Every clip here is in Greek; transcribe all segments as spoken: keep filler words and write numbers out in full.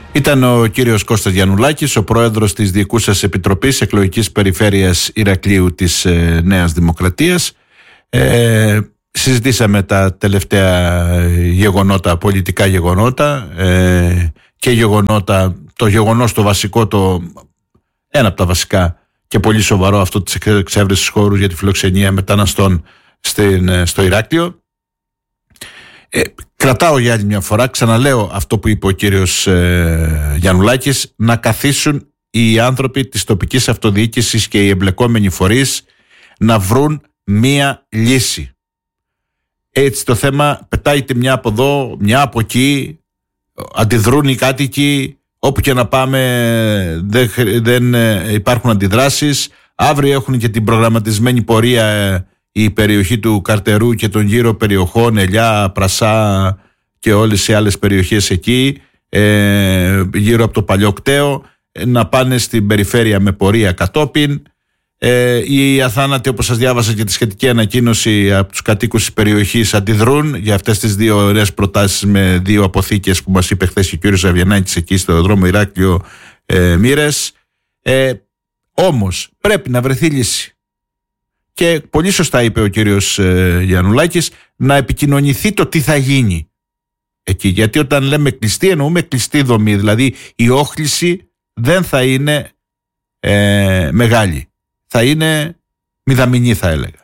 Ήταν ο κύριος Κώστας Γιαννουλάκης, ο πρόεδρος της Διοικούσας Επιτροπής Εκλογικής Περιφέρειας Ηρακλείου της ε, Νέας Δημοκρατίας. Ε, συζητήσαμε τα τελευταία γεγονότα, πολιτικά γεγονότα ε, και γεγονότα, το γεγονός το βασικό, το, ένα από τα βασικά και πολύ σοβαρό, αυτό της εξέβρεσης χώρου για τη φιλοξενία μεταναστών στην, στο Ηράκλειο. Ε, κρατάω για άλλη μια φορά, ξαναλέω αυτό που είπε ο κύριος ε, Γιαννουλάκης, να καθίσουν οι άνθρωποι της τοπικής αυτοδιοίκησης και οι εμπλεκόμενοι φορείς να βρουν μία λύση. Έτσι το θέμα πετάει τη μια από εδώ, μια από εκεί, αντιδρούν οι κάτοικοι, όπου και να πάμε δεν, δεν υπάρχουν αντιδράσεις. Αύριο έχουν και την προγραμματισμένη πορεία η περιοχή του Καρτερού και των γύρω περιοχών, Ελιά, Πρασά και όλες οι άλλες περιοχές εκεί, ε, γύρω από το Παλιό Κταίο, να πάνε στην περιφέρεια με πορεία κατόπιν. Ε, οι αθάνατοι, όπως σας διάβασα και τη σχετική ανακοίνωση από τους κατοίκους της περιοχής, αντιδρούν για αυτές τις δύο ωραίες προτάσεις με δύο αποθήκες που μας είπε χθες ο κ. Ζαβιανάκης εκεί στο δρόμο Ηράκλειο ε, Μοίρες. Ε, όμως πρέπει να βρεθεί λύση. Και πολύ σωστά είπε ο κύριος ε, Γιαννουλάκης, να επικοινωνηθεί το τι θα γίνει εκεί. Γιατί όταν λέμε κλειστή, εννοούμε κλειστή δομή. Δηλαδή η όχληση δεν θα είναι ε, μεγάλη. Θα είναι μηδαμινή, θα έλεγα.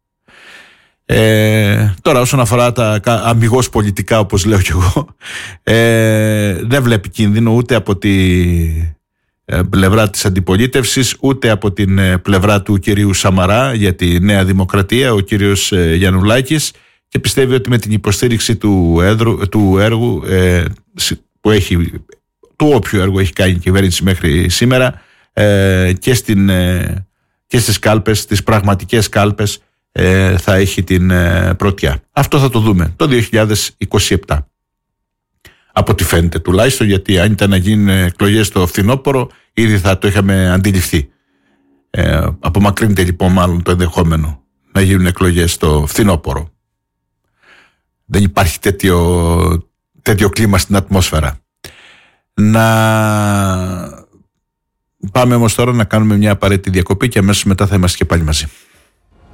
Ε, τώρα όσον αφορά τα αμιγώς πολιτικά, όπως λέω κι εγώ, ε, δεν βλέπει κίνδυνο ούτε από τη πλευρά της αντιπολίτευσης, ούτε από την πλευρά του κυρίου Σαμαρά για τη Νέα Δημοκρατία, ο κύριος Γιαννουλάκης, και πιστεύει ότι με την υποστήριξη του, έδρου, του έργου ε, που έχει, του όποιου έργου έχει κάνει η κυβέρνηση μέχρι σήμερα, ε, και, στην, ε, και στις κάλπες, τις πραγματικές κάλπες, ε, θα έχει την ε, πρωτιά. Αυτό θα το δούμε το δύο χιλιάδες είκοσι επτά. Από ό,τι φαίνεται τουλάχιστον, γιατί αν ήταν να γίνουν εκλογές στο φθινόπωρο, ήδη θα το είχαμε αντιληφθεί. Ε, απομακρύνεται λοιπόν μάλλον το ενδεχόμενο να γίνουν εκλογές στο φθινόπωρο. Δεν υπάρχει τέτοιο, τέτοιο κλίμα στην ατμόσφαιρα. Να πάμε όμως τώρα να κάνουμε μια απαραίτητη διακοπή και αμέσως μετά θα είμαστε και πάλι μαζί.